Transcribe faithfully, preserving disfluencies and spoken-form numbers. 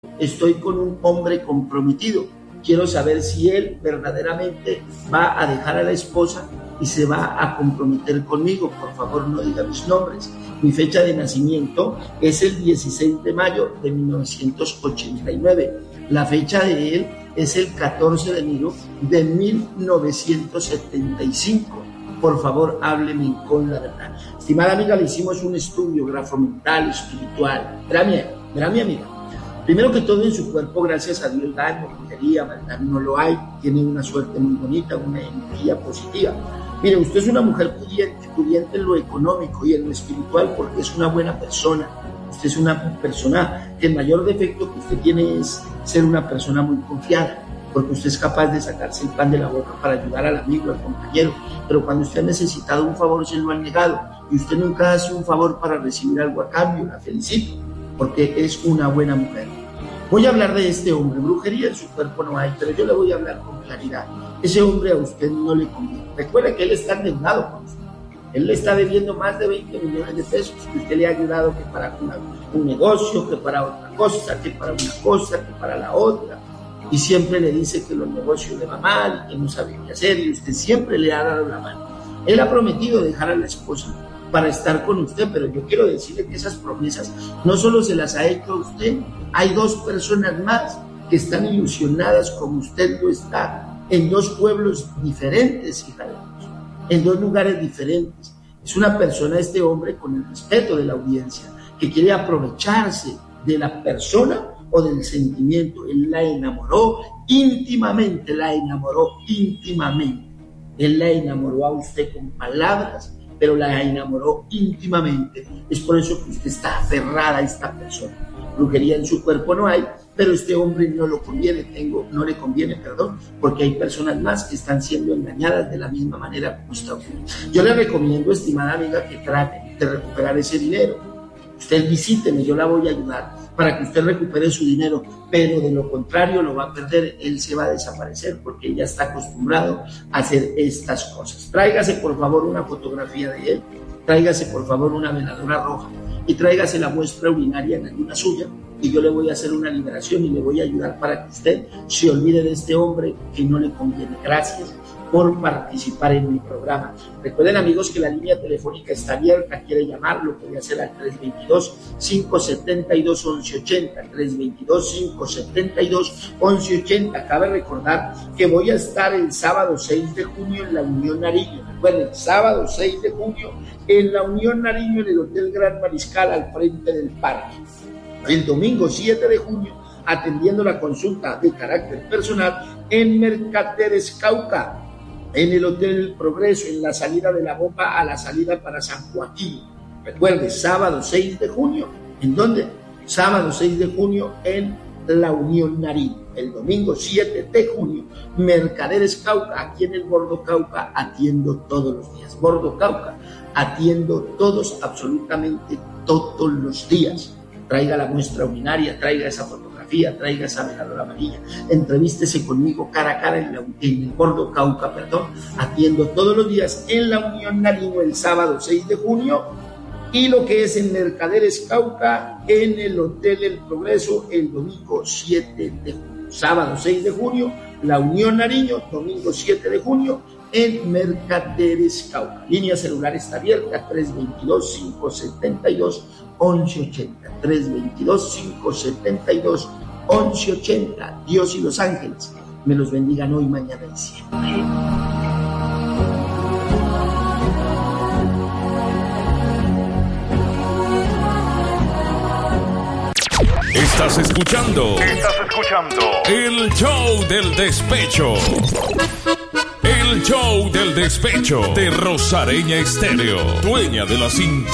estoy con un hombre comprometido. Quiero saber si él verdaderamente va a dejar a la esposa y se va a comprometer conmigo. Por favor, no diga mis nombres. Mi fecha de nacimiento es el dieciséis de mayo de mil novecientos ochenta y nueve. La fecha de él es el catorce de enero de mil novecientos setenta y cinco. Por favor, hábleme con la verdad. Estimada amiga, le hicimos un estudio grafomental, espiritual. Verá mi, verá mi amiga. Primero que todo, en su cuerpo, gracias a Dios, daño, brujería, maldad no lo hay. Tiene una suerte muy bonita, una energía positiva. Mire, usted es una mujer pudiente, pudiente en lo económico y en lo espiritual porque es una buena persona. Usted es una persona que el mayor defecto que usted tiene es ser una persona muy confiada, porque usted es capaz de sacarse el pan de la boca para ayudar al amigo, al compañero, pero cuando usted ha necesitado un favor se lo han negado y usted nunca hace un favor para recibir algo a cambio. La felicito, porque es una buena mujer. Voy a hablar de este hombre. Brujería en su cuerpo no hay, pero yo le voy a hablar con claridad. Ese hombre a usted no le conviene. Recuerda que él está endeudado con usted. Él le está debiendo más de veinte millones de pesos que usted le ha ayudado, que para una, un negocio, que para otra cosa, que para una cosa, que para la otra. Y siempre le dice que los negocios le va mal y que no sabe qué hacer, y usted siempre le ha dado la mano. Él ha prometido dejar a la esposa para estar con usted, pero yo quiero decirle que esas promesas no solo se las ha hecho a usted, hay dos personas más que están ilusionadas como usted lo está, en dos pueblos diferentes, hija de Dios, en dos lugares diferentes. Es una persona, este hombre, con el respeto de la audiencia, que quiere aprovecharse de la persona o del sentimiento. Él la enamoró íntimamente, la enamoró íntimamente. Él la enamoró a usted con palabras, pero la enamoró íntimamente. Es por eso que usted está aferrada a esta persona. Brujería en su cuerpo no hay, pero este hombre no lo conviene, tengo, no le conviene, perdón, porque hay personas más que están siendo engañadas de la misma manera como está ocurriendo. Yo le recomiendo, estimada amiga, que trate de recuperar ese dinero. Usted visíteme, yo la voy a ayudar para que usted recupere su dinero, pero de lo contrario lo va a perder, él se va a desaparecer porque él ya está acostumbrado a hacer estas cosas. Tráigase por favor una fotografía de él, tráigase por favor una veladora roja y tráigase la muestra urinaria en ayuna suya y yo le voy a hacer una liberación y le voy a ayudar para que usted se olvide de este hombre que no le conviene. Gracias por participar en mi programa. Recuerden, amigos, que la línea telefónica está abierta. Quiere llamarlo, puede hacer al tres dos dos, cinco siete dos, once ochenta, tres dos dos, cinco siete dos, once ochenta. Cabe recordar que voy a estar el sábado seis de junio en la Unión Nariño. Recuerden, sábado seis de junio en la Unión Nariño, en el Hotel Gran Mariscal, al frente del parque. El domingo siete de junio, atendiendo la consulta de carácter personal en Mercaderes Cauca, en el Hotel Progreso, en la salida de la bomba a la salida para San Joaquín. Recuerde, sábado seis de junio, ¿en dónde? Sábado seis de junio en la Unión Nariño. El domingo siete de junio, Mercaderes Cauca, aquí en el Bordo Cauca, atiendo todos los días. Bordo Cauca, atiendo todos, absolutamente todos los días. Traiga la muestra urinaria, traiga esa fotografía, traiga esa veladora amarilla, entrevístese conmigo cara a cara en, la, en el Bordo Cauca, perdón, atiendo todos los días en la Unión Nariño el sábado seis de junio y lo que es en Mercaderes Cauca en el Hotel El Progreso el domingo siete de junio. Sábado seis de junio, la Unión Nariño, domingo siete de junio en Mercaderes Cauca. Línea celular está abierta, tres dos dos, cinco siete dos, once ochenta, tres dos dos, cinco siete dos, once ochenta. Dios y los ángeles me los bendigan hoy, mañana y siempre. Estás escuchando. Estás escuchando. El Show del Despecho. El Show del Despecho de Rosareña Estéreo, dueña de la cinta.